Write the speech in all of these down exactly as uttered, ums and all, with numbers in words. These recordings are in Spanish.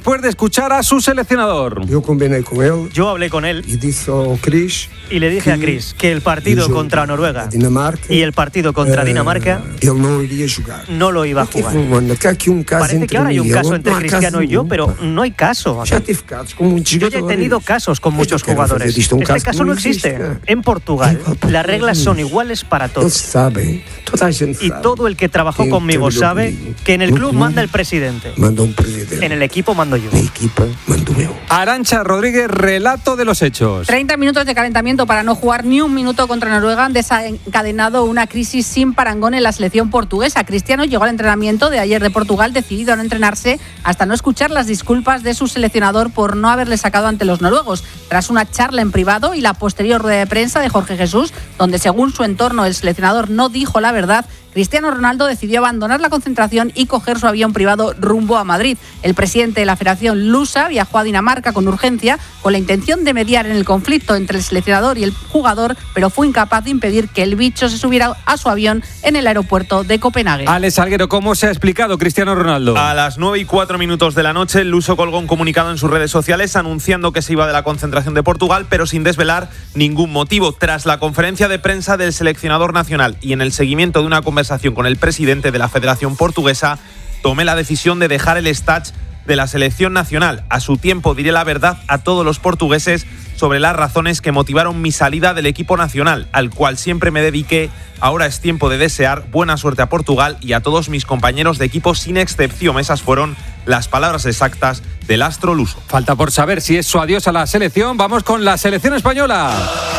después de escuchar a su seleccionador. Yo convené con él. Yo hablé con él. Y, dijo Chris, y le dije a Chris que el partido contra Noruega Dinamarca, y el partido contra Dinamarca eh, él no iría a jugar. No lo iba a jugar. Parece que ahora hay un caso entre Cristiano y yo, pero no hay caso. Ya tive casos con muchos Yo ya he tenido casos con muchos jugadores. Este caso no existe. En Portugal las reglas son iguales para todos. Y todo el que trabajó conmigo sabe que en el club manda el presidente. Manda un presidente. En el equipo mando yo. El equipo mando yo. Arantxa Rodríguez, relato de los hechos. treinta minutos de calentamiento para no jugar ni un minuto contra Noruega han desencadenado una crisis sin parangón en la selección portuguesa. Cristiano llegó al entrenamiento de ayer de Portugal decidido a no entrenarse hasta no escuchar las disculpas de su seleccionador por no haberle sacado ante los noruegos. Tras una charla en privado y la posterior rueda de prensa de Jorge Jesús, donde según su entorno el seleccionador no dijo la verdad, Cristiano Ronaldo decidió abandonar la concentración y coger su avión privado rumbo a Madrid. El presidente de la Federación Lusa viajó a Dinamarca con urgencia con la intención de mediar en el conflicto entre el seleccionador y el jugador, pero fue incapaz de impedir que el bicho se subiera a su avión en el aeropuerto de Copenhague. Alex Salguero, ¿cómo se ha explicado Cristiano Ronaldo? A las nueve y cuatro minutos de la noche, el luso colgó un comunicado en sus redes sociales anunciando que se iba de la concentración de Portugal, pero sin desvelar ningún motivo. Tras la conferencia de prensa del seleccionador nacional y en el seguimiento de una conversación con el presidente de la Federación Portuguesa, tomé la decisión de dejar el stage de la selección nacional. A su tiempo diré la verdad a todos los portugueses sobre las razones que motivaron mi salida del equipo nacional, al cual siempre me dediqué. Ahora es tiempo de desear buena suerte a Portugal y a todos mis compañeros de equipo sin excepción. Esas fueron las palabras exactas del astro luso. Falta por saber si es su adiós a la selección. Vamos con la selección española.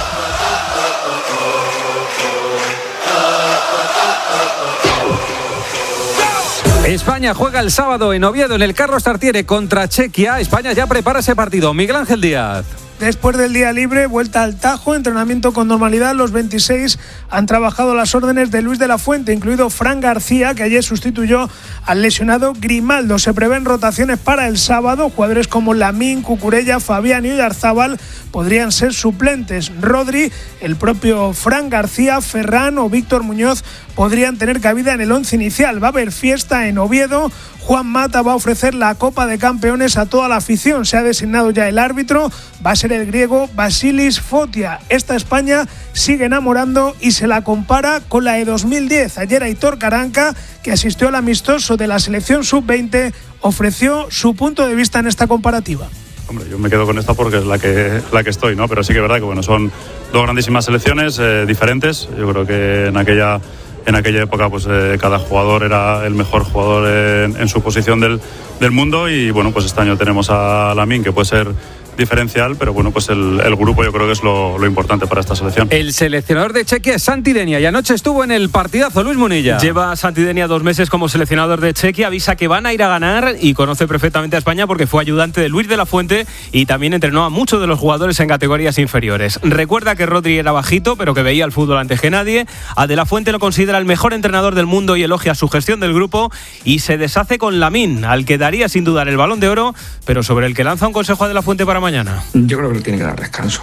España juega el sábado en Oviedo en el Carlos Tartiere contra Chequia. España ya prepara ese partido. Miguel Ángel Díaz. Después del día libre, vuelta al Tajo, entrenamiento con normalidad. Los veintiséis han trabajado las órdenes de Luis de la Fuente, incluido Fran García, que ayer sustituyó al lesionado Grimaldo. Se prevén rotaciones para el sábado. Jugadores como Lamín, Cucurella, Fabián y Oyarzábal podrían ser suplentes. Rodri, el propio Fran García, Ferran o Víctor Muñoz podrían tener cabida en el once inicial. Va a haber fiesta en Oviedo. Juan Mata va a ofrecer la Copa de Campeones a toda la afición. Se ha designado ya el árbitro. Va a ser el griego Vasilis Fotia. Esta España sigue enamorando y se la compara con la de dos mil diez. Ayer Aitor Caranca, que asistió al amistoso de la selección sub veinte, ofreció su punto de vista en esta comparativa. Hombre, yo me quedo con esta porque es la que, la que estoy, ¿no? Pero sí que es verdad que bueno, son dos grandísimas selecciones eh, diferentes. Yo creo que en aquella... En aquella época pues eh, cada jugador era el mejor jugador en, en su posición del, del mundo y bueno, pues este año tenemos a Lamín, que puede ser diferencial, pero bueno, pues el, el grupo yo creo que es lo, lo importante para esta selección. El seleccionador de Chequia es Santi Denia y anoche estuvo en el partidazo. Luis Munilla. Lleva Santi Denia dos meses como seleccionador de Chequia, avisa que van a ir a ganar y conoce perfectamente a España porque fue ayudante de Luis de la Fuente y también entrenó a muchos de los jugadores en categorías inferiores. Recuerda que Rodri era bajito, pero que veía el fútbol antes que nadie. A De la Fuente lo considera el mejor entrenador del mundo y elogia su gestión del grupo y se deshace con Lamín, al que daría sin dudar el Balón de Oro, pero sobre el que lanza un consejo a De la Fuente para mañana. Yo creo que le tiene que dar descanso.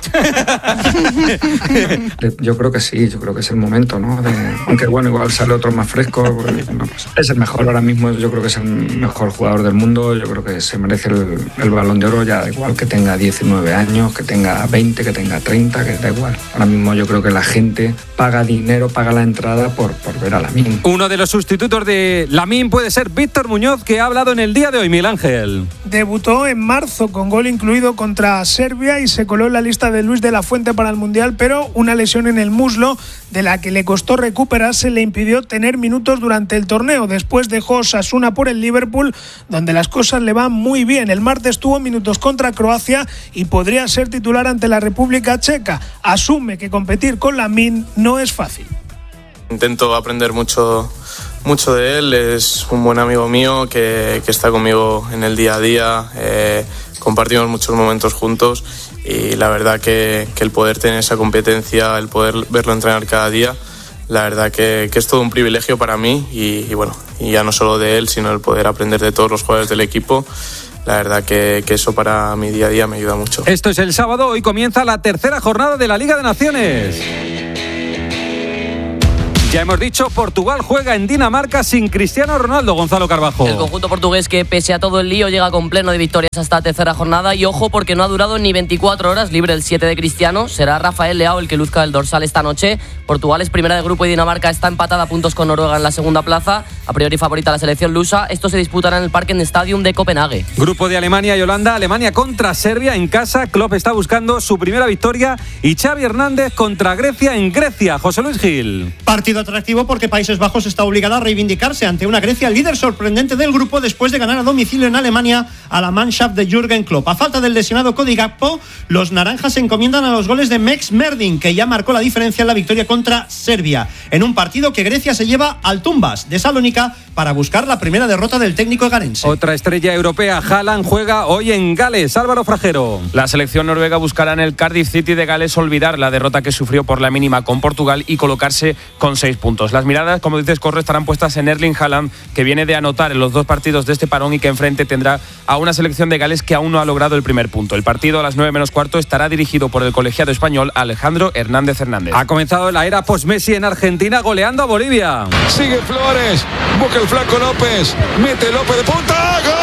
Yo creo que sí, yo creo que es el momento, ¿no? De, aunque bueno, igual sale otro más fresco. No, pues, es el mejor ahora mismo, yo creo que es el mejor jugador del mundo. Yo creo que se merece el, el Balón de Oro, ya da igual que tenga diecinueve años, que tenga veinte, que tenga treinta, que da igual. Ahora mismo yo creo que la gente paga dinero, paga la entrada por, por ver a Lamín. Uno de los sustitutos de Lamín puede ser Víctor Muñoz, que ha hablado en el día de hoy. Miguel Ángel. Debutó en marzo con gol incluido contra Serbia y se coló en la lista de Luis de la Fuente para el Mundial, pero una lesión en el muslo de la que le costó recuperarse le impidió tener minutos durante el torneo. Después dejó Osasuna por el Liverpool, donde las cosas le van muy bien. El martes tuvo minutos contra Croacia y podría ser titular ante la República Checa. Asume que competir con Lamín no es fácil. Intento aprender mucho, mucho de él. Es un buen amigo mío que, que está conmigo en el día a día. Eh, compartimos muchos momentos juntos y la verdad que, que el poder tener esa competencia, el poder verlo entrenar cada día, la verdad que, que es todo un privilegio para mí y, y bueno, y ya no solo de él, sino el poder aprender de todos los jugadores del equipo. La verdad que, que eso para mi día a día me ayuda mucho. Esto es el sábado, hoy comienza la tercera jornada de la Liga de Naciones. Ya hemos dicho, Portugal juega en Dinamarca sin Cristiano Ronaldo. Gonzalo Carbajo. El conjunto portugués, que pese a todo el lío llega con pleno de victorias hasta la tercera jornada, y ojo porque no ha durado ni veinticuatro horas libre el siete de Cristiano. Será Rafael Leao el que luzca el dorsal esta noche. Portugal es primera de grupo y Dinamarca está empatada a puntos con Noruega en la segunda plaza. A priori favorita la selección lusa. Esto se disputará en el Parken Stadium de Copenhague. Grupo de Alemania y Holanda. Alemania contra Serbia en casa. Klopp está buscando su primera victoria. Y Xavi Hernández contra Grecia en Grecia. José Luis Gil. Partido atractivo porque Países Bajos está obligada a reivindicarse ante una Grecia líder sorprendente del grupo después de ganar a domicilio en Alemania a la Mannschaft de Jürgen Klopp. A falta del lesionado Cody Gakpo, los naranjas se encomiendan a los goles de Mex Merdin, que ya marcó la diferencia en la victoria contra Serbia, en un partido que Grecia se lleva al Tumbas de Salónica para buscar la primera derrota del técnico egarense. Otra estrella europea, Haaland, juega hoy en Gales. Álvaro Frajero. La selección noruega buscará en el Cardiff City de Gales olvidar la derrota que sufrió por la mínima con Portugal y colocarse con seis puntos. Las miradas, como dices, Corre, estarán puestas en Erling Haaland, que viene de anotar en los dos partidos de este parón y que enfrente tendrá a una selección de Gales que aún no ha logrado el primer punto. El partido a las nueve menos cuarto estará dirigido por el colegiado español Alejandro Hernández Hernández. Ha comenzado la era post-Messi en Argentina, goleando a Bolivia. Sigue Flores, busca el flaco López, mete López de punta, ¡gol!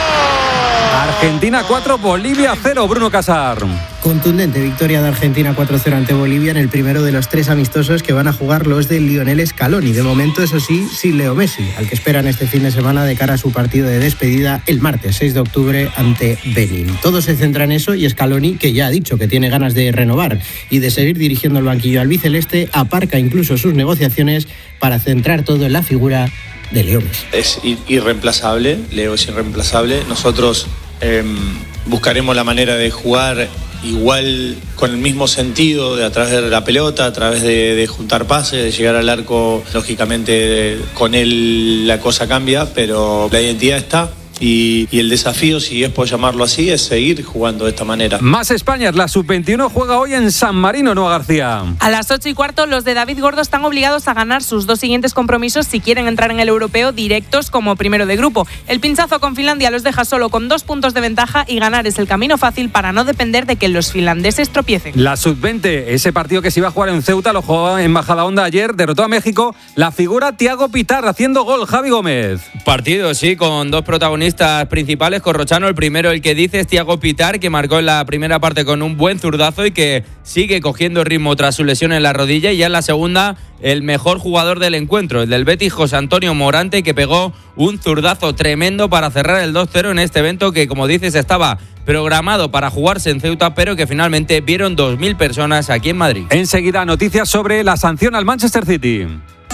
Argentina cuatro, Bolivia cero, Bruno Casar. Contundente victoria de Argentina cuatro cero ante Bolivia en el primero de los tres amistosos que van a jugar los de Lionel Scaloni. De momento, eso sí, sin Leo Messi, al que esperan este fin de semana de cara a su partido de despedida el martes seis de octubre ante Benín. Todo se centra en eso y Scaloni, que ya ha dicho que tiene ganas de renovar y de seguir dirigiendo el banquillo albiceleste, aparca incluso sus negociaciones para centrar todo en la figura de Leo Messi. Es irreemplazable, Leo es irreemplazable. Nosotros eh, buscaremos la manera de jugar igual, con el mismo sentido, de a través de la pelota, a través de, de juntar pases, de llegar al arco. Lógicamente con él la cosa cambia, pero la identidad está. Y, y el desafío, si es por llamarlo así, es seguir jugando de esta manera. Más España, la sub veintiuno juega hoy en San Marino, Noa García. A las ocho y cuarto, los de David Gordo están obligados a ganar sus dos siguientes compromisos si quieren entrar en el europeo directos como primero de grupo. El pinchazo con Finlandia los deja solo con dos puntos de ventaja y ganar es el camino fácil para no depender de que los finlandeses tropiecen. La sub veinte, ese partido que se iba a jugar en Ceuta, lo jugó en Majadahonda ayer, derrotó a México. La figura Thiago Pitar haciendo gol, Javi Gómez. Partido, sí, con dos protagonistas principales. Corrochano, el primero, el que dice, es Thiago Pitar, que marcó en la primera parte con un buen zurdazo y que sigue cogiendo ritmo tras su lesión en la rodilla. Y ya en la segunda, el mejor jugador del encuentro, el del Betis, José Antonio Morante, que pegó un zurdazo tremendo para cerrar el dos cero en este evento que, como dices, estaba programado para jugarse en Ceuta, pero que finalmente vieron dos mil personas aquí en Madrid. Enseguida, noticias sobre la sanción al Manchester City.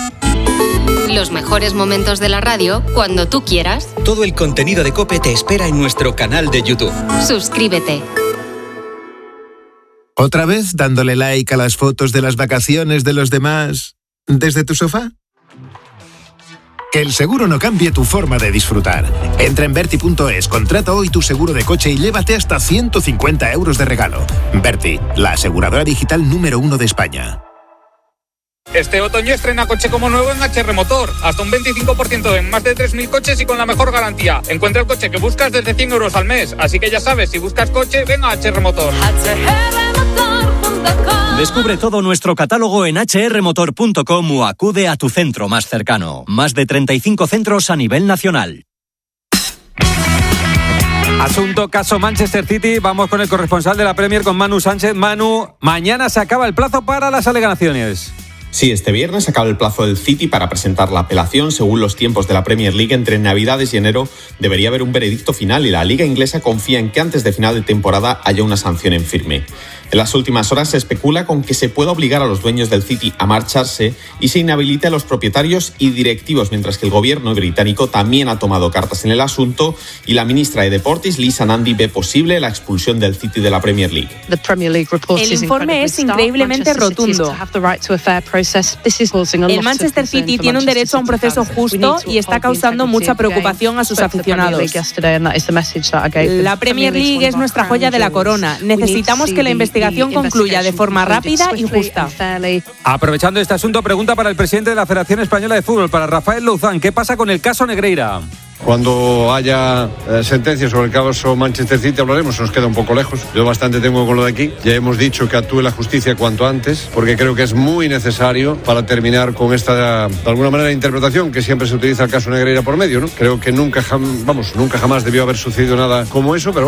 Los mejores momentos de la radio cuando tú quieras. Todo el contenido de COPE te espera en nuestro canal de YouTube. Suscríbete. ¿Otra vez dándole like a las fotos de las vacaciones de los demás desde tu sofá? Que el seguro no cambie tu forma de disfrutar. Entra en Berti punto es, contrata hoy tu seguro de coche y llévate hasta ciento cincuenta euros de regalo. Berti, la aseguradora digital número uno de España. Este otoño estrena coche como nuevo en H R Motor. Hasta un veinticinco por ciento en más de tres mil coches y con la mejor garantía. Encuentra el coche que buscas desde cien euros al mes. Así que ya sabes, si buscas coche, ven a H R Motor. Descubre todo nuestro catálogo en hache erre motor punto com o acude a tu centro más cercano. Más de treinta y cinco centros a nivel nacional. Asunto caso Manchester City. Vamos con el corresponsal de la Premier, con Manu Sánchez. Manu, mañana se acaba el plazo para las alegaciones. Sí, este viernes acaba el plazo del City para presentar la apelación. Según los tiempos de la Premier League, entre Navidades y enero debería haber un veredicto final y la Liga Inglesa confía en que antes de final de temporada haya una sanción en firme. En las últimas horas se especula con que se pueda obligar a los dueños del City a marcharse y se inhabilite a los propietarios y directivos, mientras que el gobierno británico también ha tomado cartas en el asunto y la ministra de Deportes, Lisa Nandy, ve posible la expulsión del City de la Premier League. El informe es increíblemente rotundo. El Manchester City tiene un derecho a un proceso justo y está causando mucha preocupación a sus aficionados. La Premier League es nuestra joya de la corona. Necesitamos que la investigación concluya de forma rápida y justa. Aprovechando este asunto, pregunta para el presidente de la Federación Española de Fútbol, para Rafael Louzán. ¿Qué pasa con el caso Negreira? Cuando haya eh, sentencia sobre el caso Manchester City hablaremos, nos queda un poco lejos. Yo bastante tengo con lo de aquí. Ya hemos dicho que actúe la justicia cuanto antes, porque creo que es muy necesario para terminar con esta, de alguna manera, interpretación que siempre se utiliza el caso Negreira por medio, ¿no? Creo que nunca, jam, vamos, nunca jamás debió haber sucedido nada como eso, pero